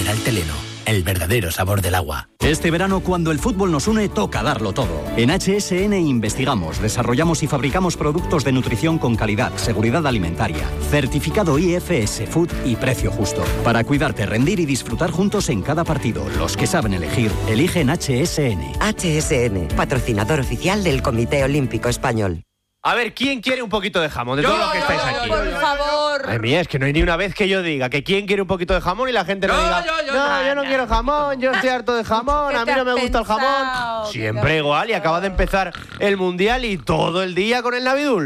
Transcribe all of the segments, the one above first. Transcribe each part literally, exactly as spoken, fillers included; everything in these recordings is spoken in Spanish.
Mineral Teleno, el verdadero sabor del agua. Este verano, cuando el fútbol nos une, toca darlo todo. En H S N investigamos, desarrollamos y fabricamos productos de nutrición con calidad, seguridad alimentaria, certificado I F S Food y precio justo. Para cuidarte, rendir y disfrutar juntos en cada partido. Los que saben elegir, eligen H S N. H S N, patrocinador oficial del Comité Olímpico Español. A ver, ¿quién quiere un poquito de jamón? De Yo, todos los que yo, estáis yo, aquí. por favor. Madre mía, es que no hay ni una vez que yo diga que quién quiere un poquito de jamón y la gente no Yo, diga, yo, yo, no, no, yo no no. quiero jamón, yo estoy harto de jamón, ¿Qué a mí te no me has gusta el pensado? jamón. ¿Qué Siempre te has igual y acaba de empezar el Mundial y todo el día con el Navidul.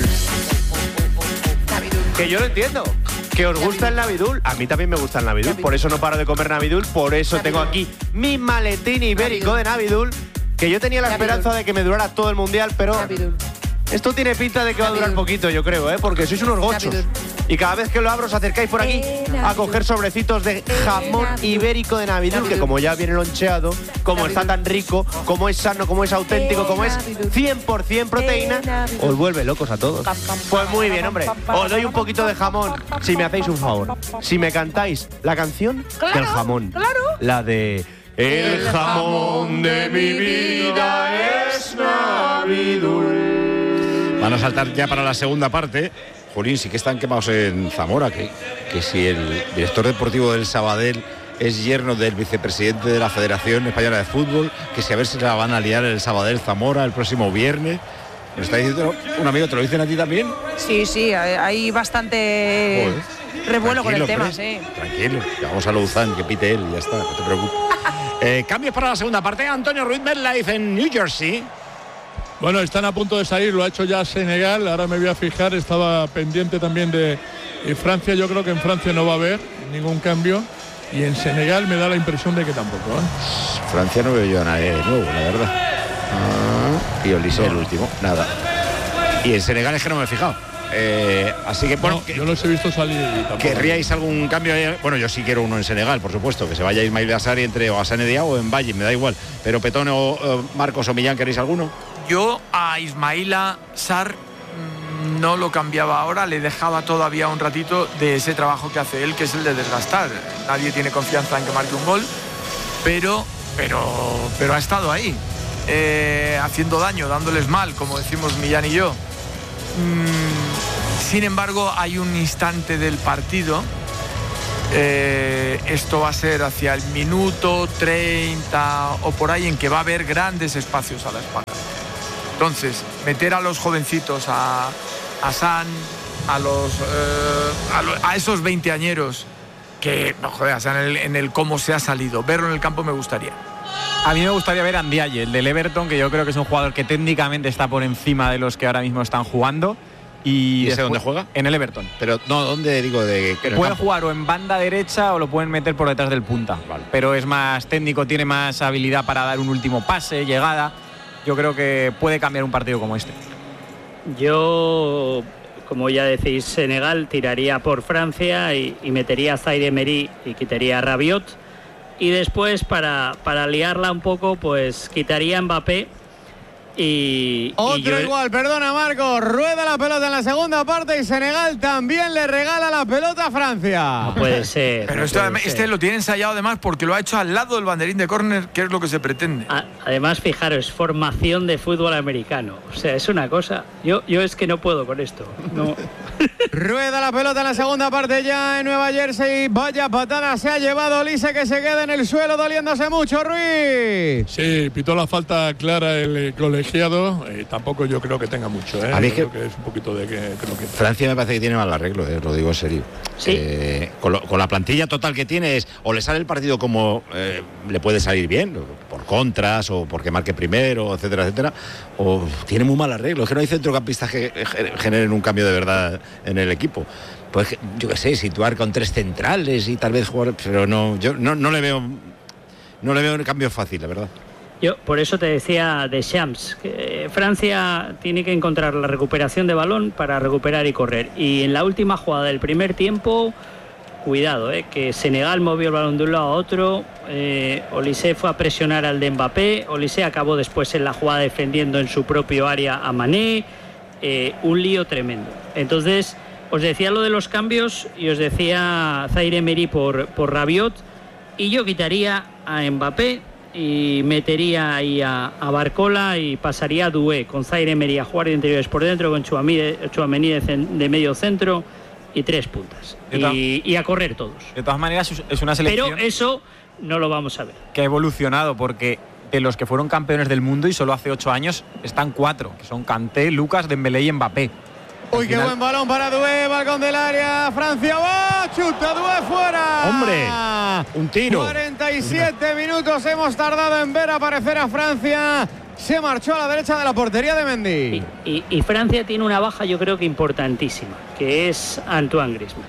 Que yo lo entiendo. Que os gusta el Navidul, a mí también me gusta el Navidul, por eso no paro de comer Navidul, por eso tengo aquí mi maletín ibérico de Navidul, que yo tenía la esperanza de que me durara todo el Mundial, pero esto tiene pinta de que va a durar poquito, yo creo, ¿eh? Porque sois unos gochos. Y cada vez que lo abro os acercáis por aquí a coger sobrecitos de jamón ibérico de Navidul, que como ya viene loncheado, como está tan rico, como es sano, como es auténtico, como es cien por ciento proteína, os vuelve locos a todos. Pues muy bien, hombre, os doy un poquito de jamón si me hacéis un favor. Si me cantáis la canción Claro, del jamón, claro. la de El jamón de mi vida es Navidul. Van a saltar ya para la segunda parte. Jolín, sí que están quemados en Zamora, que, que si el director deportivo del Sabadell es yerno del vicepresidente de la Federación Española de Fútbol, que si a ver si la van a liar el Sabadell Zamora el próximo viernes. ¿Me está diciendo un amigo, te lo dicen a ti también? Sí, sí, hay bastante Joder. revuelo con el Tranquilo, tema, Fred, sí. Tranquilo, que vamos a Louzán, que pite él y ya está, no te preocupes. eh, cambios para la segunda parte. Antonio Ruiz, MetLife en New Jersey. Bueno, están a punto de salir, lo ha hecho ya Senegal, ahora me voy a fijar, estaba pendiente también de eh, Francia, yo creo que en Francia no va a haber ningún cambio y en Senegal me da la impresión de que tampoco. ¿eh? Francia no veo yo a nadie de nuevo, la verdad. Ah, y Olise no. El último, nada. Y en Senegal es que no me he fijado. Eh, así que bueno, no, que, yo los he visto salir y tampoco. ¿Querríais algún cambio? Bueno, yo sí quiero uno en Senegal, por supuesto, que se vaya Ismail Assari entre o Hassane Diao o en Valle, me da igual. Pero Petón o uh, Marcos o Millán, ¿queréis alguno? Yo a Ismaila Sarr no lo cambiaba ahora, le dejaba todavía un ratito de ese trabajo que hace él, que es el de desgastar. Nadie tiene confianza en que marque un gol, pero, pero, pero ha estado ahí, eh, haciendo daño, dándoles mal, como decimos Millán y yo. Mm, sin embargo, hay un instante del partido, eh, esto va a ser hacia el minuto treinta o por ahí, en que va a haber grandes espacios a la espalda. Entonces, meter a los jovencitos, a, a San, a los eh, a, lo, a esos veinteañeros, que, no joder, en el, en el cómo se ha salido, verlo en el campo me gustaría. A mí me gustaría ver a Ndiaye, el del Everton, que yo creo que es un jugador que técnicamente está por encima de los que ahora mismo están jugando. ¿Y, ¿Y ese después, dónde juega? En el Everton. Pero no, ¿dónde digo? De Puede jugar o en banda derecha o lo pueden meter por detrás del punta. Vale. Pero es más técnico, tiene más habilidad para dar un último pase, llegada. Yo creo que puede cambiar un partido como este. Yo, como ya decís, Senegal tiraría por Francia y, y metería a Zaire Emery y quitaría a Rabiot. Y después, para, para liarla un poco, pues quitaría a Mbappé. Y, Otro y yo... igual, perdona Marcos, rueda la pelota en la segunda parte y Senegal también le regala la pelota a Francia. No puede ser. Pero no esto, puede este ser. lo tiene ensayado además porque lo ha hecho al lado del banderín de córner, que es lo que se pretende. A, además, fijaros, formación de fútbol americano. O sea, es una cosa. Yo, yo es que no puedo con esto. No. Rueda la pelota en la segunda parte ya en Nueva Jersey. Vaya patada se ha llevado Olise, que se queda en el suelo doliéndose mucho, Ruiz. Sí, pitó la falta clara el eh, colegiado. Eh, tampoco yo creo que tenga mucho. ¿eh? A mí es creo que, que es un poquito de que creo que Francia me parece que tiene mal arreglo, eh, lo digo en serio. Sí. Eh, con, lo, con la plantilla total que tiene es o le sale el partido como eh, le puede salir bien, por contras o porque marque primero, etcétera, etcétera, o tiene muy mal arreglo. Es que no hay centrocampistas que generen un cambio de verdad en el equipo. Pues yo qué sé, situar con tres centrales y tal vez jugar, pero no, yo no, no le veo, no le veo un cambio fácil, la verdad. Yo por eso te decía de Shams, que Francia tiene que encontrar la recuperación de balón para recuperar y correr. Y en la última jugada del primer tiempo, cuidado, eh, que Senegal movió el balón de un lado a otro, eh, Olise fue a presionar al de Mbappé, Olise acabó después en la jugada defendiendo en su propio área a Mané, eh, un lío tremendo. Entonces, os decía lo de los cambios y os decía Zaire Emery por, por Rabiot. y yo quitaría a Mbappé y metería ahí a, a Barcola y pasaría a Doué, con Zaire Emery a jugar de interiores por dentro, con Tchouaméni de, de medio centro y tres puntas. Y, y a correr todos. De todas maneras, es una selección... Pero eso no lo vamos a ver. Que ha evolucionado, porque de los que fueron campeones del mundo y solo hace ocho años están cuatro, que son Kanté, Lucas, Dembélé y Mbappé. Uy, final... qué buen balón para Doué, balcón del área, Francia va, chuta Doué fuera. ¡Hombre! Un tiro. cuarenta y siete minutos hemos tardado en ver aparecer a Francia. Se marchó a la derecha de la portería de Mendy. Y, y, y Francia tiene una baja, yo creo que importantísima, que es Antoine Griezmann.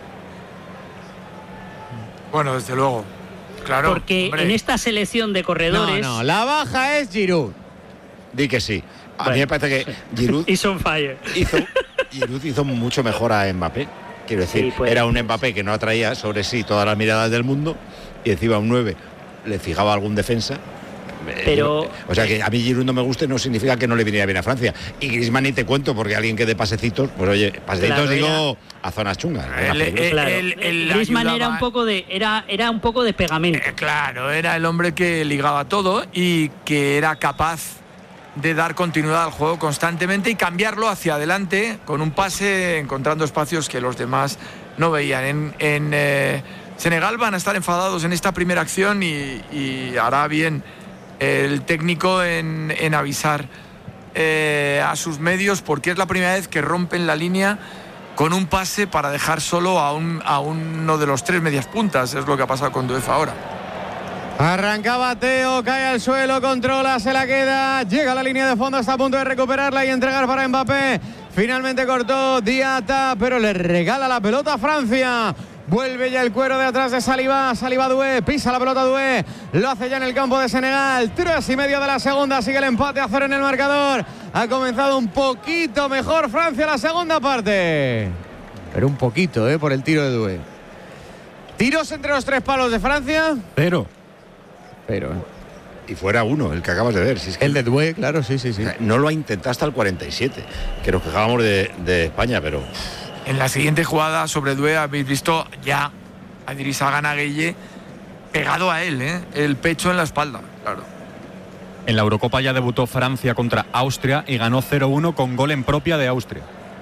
Bueno, desde luego. Claro. Porque hombre. En esta selección de corredores. No, no, la baja es Giroud. Di que sí. A bueno, mí me parece que sí. Giroud Is on fire. hizo, Giroud hizo mucho mejor a Mbappé. Quiero decir, sí, pues, era un Mbappé que no atraía sobre sí todas las miradas del mundo y encima un nueve le fijaba algún defensa. Pero, o sea que a mí Giroud no me guste no significa que no le viniera bien a Francia. Y Griezmann ni te cuento, porque alguien que dé pasecitos, pues oye, pasecitos claro, digo era, a zonas chungas. El, el, claro. el, el Griezmann era un poco de era era un poco de pegamento. Eh, claro, era el hombre que ligaba todo y que era capaz de dar continuidad al juego constantemente y cambiarlo hacia adelante con un pase, encontrando espacios que los demás no veían. En, en eh, Senegal van a estar enfadados en esta primera acción y, y hará bien el técnico en, en avisar eh, a sus medios, porque es la primera vez que rompen la línea con un pase para dejar solo a, un, a uno de los tres medias puntas. Es lo que ha pasado con Doué ahora. Arrancaba Teo, cae al suelo, controla, se la queda, llega a la línea de fondo, está a punto de recuperarla y entregar para Mbappé. Finalmente cortó Diata, pero le regala la pelota a Francia. Vuelve ya el cuero de atrás de Saliba, Saliba Doué, pisa la pelota Doué, lo hace ya en el campo de Senegal, tres y medio de la segunda, sigue el empate a cero en el marcador. Ha comenzado un poquito mejor Francia la segunda parte, pero un poquito, eh, por el tiro de Doué. Tiros entre los tres palos de Francia. Pero, pero, y fuera uno, el que acabas de ver. Si es que el de Doué, claro, sí, sí, sí. No lo ha intentado hasta el cuarenta y siete, que nos quejábamos de, de España, pero... En la siguiente jugada sobre Doué habéis visto ya a Idrissa Gana Gueye pegado a él, ¿eh? El pecho en la espalda, claro. En la Eurocopa ya debutó Francia contra Austria y ganó cero uno con gol en propia de Austria.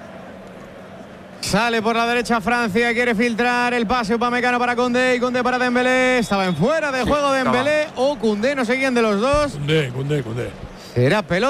Sale por la derecha Francia, quiere filtrar el pase Upamecano para Koundé y Koundé para Dembélé. Estaba en fuera de sí, juego Dembélé o Koundé, no sé quién de los dos. Koundé, Koundé, Koundé. Era pelota.